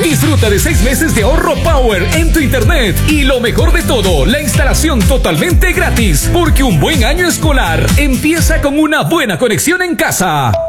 Disfruta de 6 meses de ahorro Power en tu internet. Y lo mejor de todo, la instalación totalmente gratis. Porque un buen año escolar empieza con una buena conexión en casa.